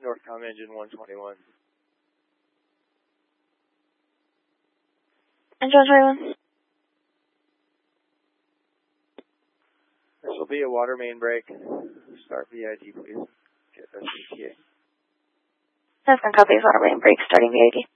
Northcom engine 121. Engine 121. This will be a water main break. Start VID, please. Get SCTA. That's going to copy water main break, starting VID.